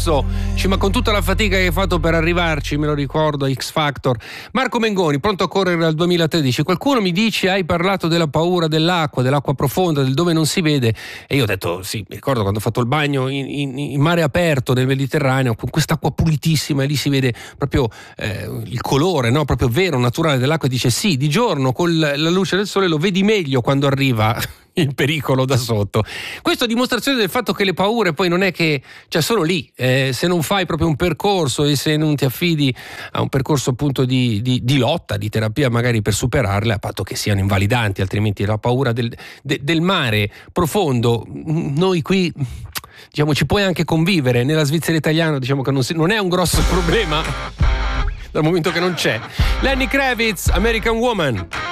Adesso, ma con tutta la fatica che hai fatto per arrivarci, me lo ricordo, a X Factor. Marco Mengoni, pronto a correre al 2013. Qualcuno mi dice: hai parlato della paura dell'acqua profonda, del dove non si vede. E io ho detto: sì, mi ricordo quando ho fatto il bagno in mare aperto nel Mediterraneo, con quest'acqua pulitissima, e lì si vede proprio il colore, no? Proprio vero, naturale dell'acqua. E dice: sì, di giorno con la luce del sole lo vedi meglio quando arriva il pericolo da sotto. Questo è dimostrazione del fatto che le paure poi non è che, cioè, sono lì, se non fai proprio un percorso e se non ti affidi a un percorso appunto di lotta, di terapia magari per superarle, a patto che siano invalidanti, altrimenti la paura del mare profondo, noi qui, diciamo, ci puoi anche convivere. Nella Svizzera italiana, diciamo che non è un grosso problema dal momento che non c'è. Lenny Kravitz, American Woman.